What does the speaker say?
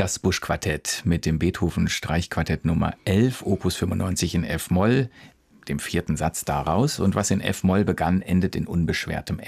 Das Busch-Quartett mit dem Beethoven-Streichquartett Nummer 11, Opus 95 in F-Moll, dem vierten Satz daraus. Und was in F-Moll begann, endet in unbeschwertem